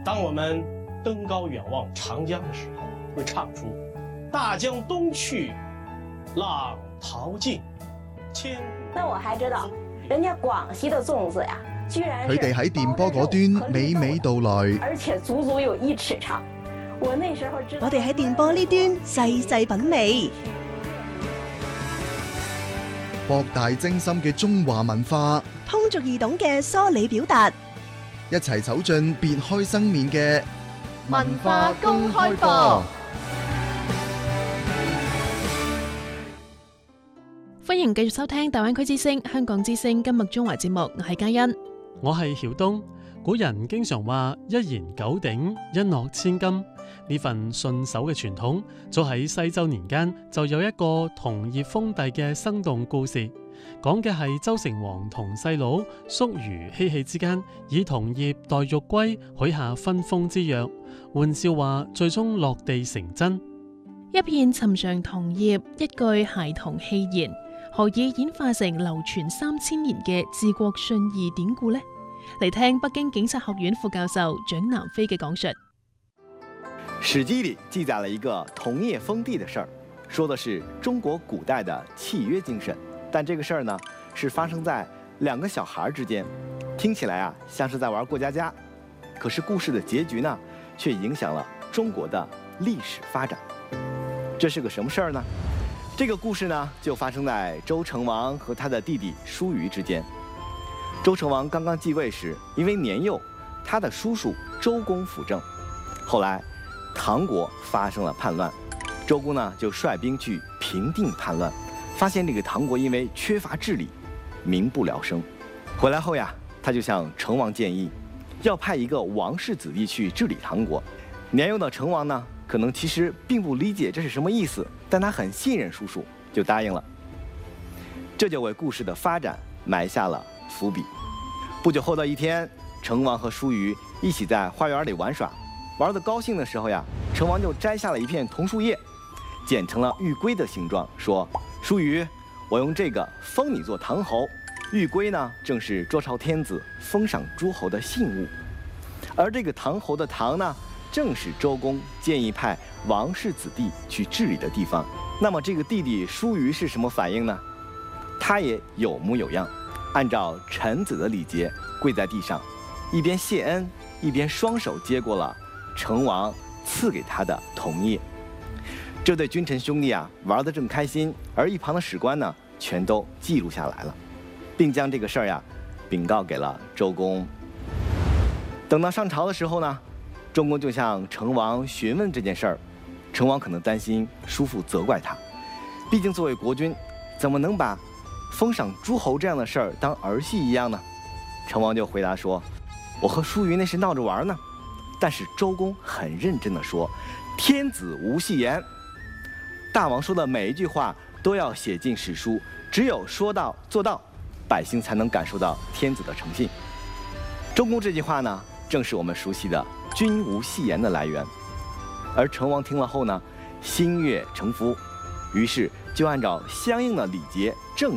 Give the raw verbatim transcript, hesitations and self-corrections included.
当我们登高远望长江的时候，会唱出大江东去，浪淘尽，千古。 那我还知道，人家廣西的粽子呀，居然佢哋喺電波嗰端娓娓道來， 而且足足有一尺長。我那時候知道， 我哋喺電波呢端細細品味， 博大精深嘅中華文化， 通俗易懂嘅梳理表達， 一齊走進別開生面嘅文化公開課。 歡迎繼續收聽大灣區之聲、香港之聲今日中華節目，我係嘉欣， 我係曉東。古人經常話一言九鼎，一諾千金。呢份信守嘅傳統，早喺西周年間就有一個同業封地嘅生動故事，講嘅係周成王同細佬叔虞嬉戲之間，以同業代玉圭許下分封之約，玩笑話最終落地成真。 一片尋常同業，一句孩童戲言，何以演化成流傳三千年嘅治國信義典故呢？嚟聽北京警察學院副教授蔣南飛嘅講述。 史記裡記載了一個同業封地的事兒，說的是中國古代的契約精神，但這個事兒呢是發生在兩個小孩之間，聽起來啊像是在玩過家家，可是故事的結局呢卻影響了中國的歷史發展。這是個什麼事兒呢？這個故事呢就發生在周成王和他的弟弟叔虞之間。周成王剛剛繼位時，因為年幼，他的叔叔周公輔政，後來唐國發生了叛亂，周公呢就率兵去平定叛亂，發現這個唐國因為缺乏治理，民不聊生。回來後呀，他就向成王建議，要派一個王室子弟去治理唐國。年幼的成王呢，可能其實並不理解這是什麼意思，但他很信任叔叔，就答應了。這就為故事的發展埋下了伏筆。不久後的一天，成王和叔虞一起在花園裡玩耍。玩得高興的時候呀，成王就摘下了一片桐樹葉，剪成了玉圭的形狀，說：“叔虞，我用這個封你做唐侯。玉圭呢，正是周朝天子封賞諸侯的信物，而這個唐侯的唐呢，正是周公建議派王室子弟去治理的地方。那麼這個弟弟叔虞是什麼反應呢？他也有模有樣，按照臣子的禮節，跪在地上，一邊謝恩，一邊雙手接過了成王賜給他的桐葉。這對君臣兄弟啊玩得正開心，而一旁的史官呢全都記錄下來了，並將這個事兒呀稟告給了周公。等到上朝的時候呢，周公就向成王詢問這件事兒。成王可能擔心叔父責怪他，畢竟作為國君，怎麼能把封賞諸侯這樣的事兒當兒戲一樣呢？成王就回答說：“我和叔虞那是鬧着玩呢。”但是周公很認真地說：“天子無戲言。”大王說的每一句話都要寫進史書，只有說到做到，百姓才能感受到天子的誠信。周公這句話呢，正是我們熟悉的“君無戲言”的來源。而成王聽了後呢，心悅誠服，於是就按照相應的禮節正